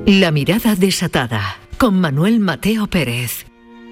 La mirada desatada, con Manuel Mateo Pérez.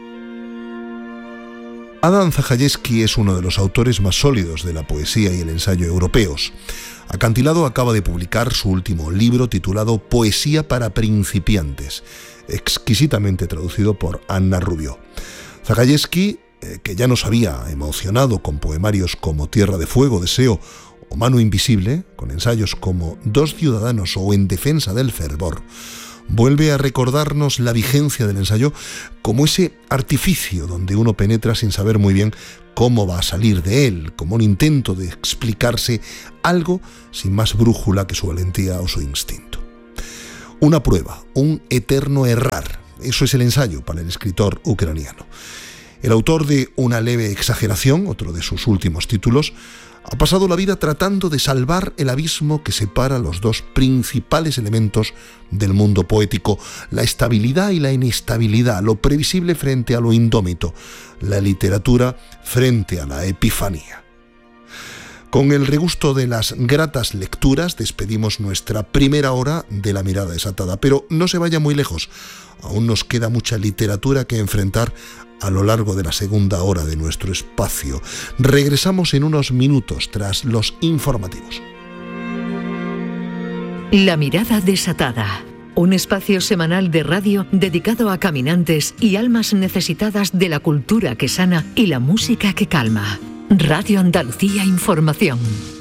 Adam Zagajewski es uno de los autores más sólidos de la poesía y el ensayo europeos. Acantilado acaba de publicar su último libro titulado Poesía para principiantes, exquisitamente traducido por Anna Rubio. Zagajewski, que ya nos había emocionado con poemarios como Tierra de Fuego, Deseo o Mano Invisible, con ensayos como Dos ciudadanos o En defensa del fervor, vuelve a recordarnos la vigencia del ensayo como ese artificio donde uno penetra sin saber muy bien cómo va a salir de él, como un intento de explicarse algo sin más brújula que su valentía o su instinto. Una prueba, un eterno errar, eso es el ensayo para el escritor ucraniano. El autor de Una leve exageración, otro de sus últimos títulos, ha pasado la vida tratando de salvar el abismo que separa los dos principales elementos del mundo poético, la estabilidad y la inestabilidad, lo previsible frente a lo indómito, la literatura frente a la epifanía. Con el regusto de las gratas lecturas despedimos nuestra primera hora de La mirada desatada, pero no se vaya muy lejos, aún nos queda mucha literatura que enfrentar a lo largo de la segunda hora de nuestro espacio. Regresamos en unos minutos tras los informativos. La mirada desatada, un espacio semanal de radio dedicado a caminantes y almas necesitadas de la cultura que sana y la música que calma. Radio Andalucía Información.